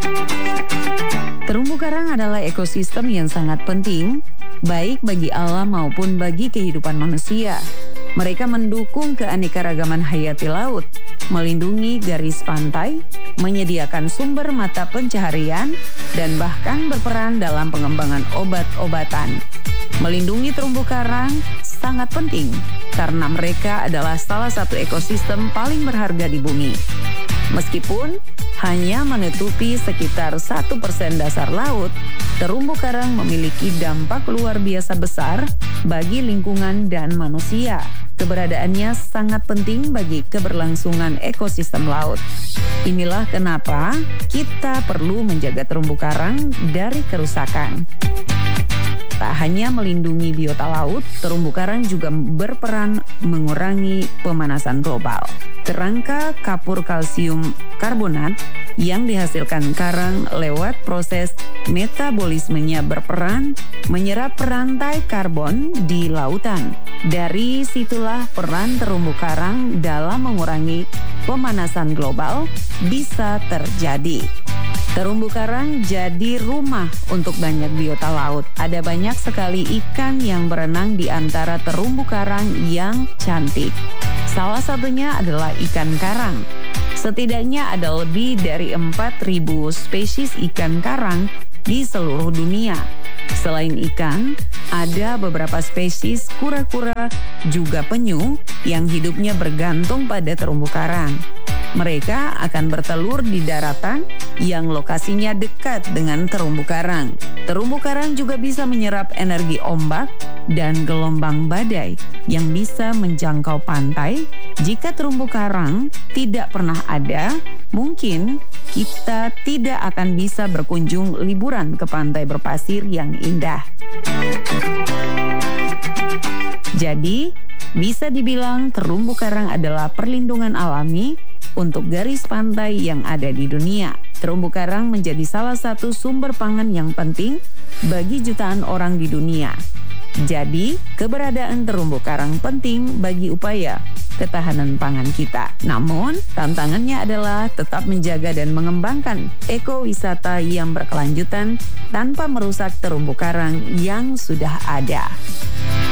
Terumbu karang adalah ekosistem yang sangat penting, baik bagi alam maupun bagi kehidupan manusia. Mereka mendukung keanekaragaman hayati laut, melindungi garis pantai, menyediakan sumber mata pencaharian, dan bahkan berperan dalam pengembangan obat-obatan. Melindungi terumbu karang sangat penting karena mereka adalah salah satu ekosistem paling berharga di bumi. Meskipun hanya menutupi sekitar 1% dasar laut, terumbu karang memiliki dampak luar biasa besar bagi lingkungan dan manusia. Keberadaannya sangat penting bagi keberlangsungan ekosistem laut. Inilah kenapa kita perlu menjaga terumbu karang dari kerusakan. Tak hanya melindungi biota laut, terumbu karang juga berperan mengurangi pemanasan global. Kerangka kapur kalsium karbonat yang dihasilkan karang lewat proses metabolismenya berperan menyerap rantai karbon di lautan. Dari situlah peran terumbu karang dalam mengurangi pemanasan global bisa terjadi. Terumbu karang jadi rumah untuk banyak biota laut. Ada banyak sekali ikan yang berenang di antara terumbu karang yang cantik. Salah satunya adalah ikan karang. Setidaknya ada lebih dari 4.000 spesies ikan karang di seluruh dunia. Selain ikan, ada beberapa spesies kura-kura juga penyu yang hidupnya bergantung pada terumbu karang. Mereka akan bertelur di daratan yang lokasinya dekat dengan terumbu karang. Terumbu karang juga bisa menyerap energi ombak dan gelombang badai yang bisa menjangkau pantai. Jika terumbu karang tidak pernah ada, mungkin kita tidak akan bisa berkunjung liburan ke pantai berpasir yang indah. Jadi, bisa dibilang terumbu karang adalah perlindungan alami untuk garis pantai yang ada di dunia. Terumbu karang menjadi salah satu sumber pangan yang penting bagi jutaan orang di dunia. Jadi, keberadaan terumbu karang penting bagi upaya ketahanan pangan kita. Namun, tantangannya adalah tetap menjaga dan mengembangkan ekowisata yang berkelanjutan tanpa merusak terumbu karang yang sudah ada.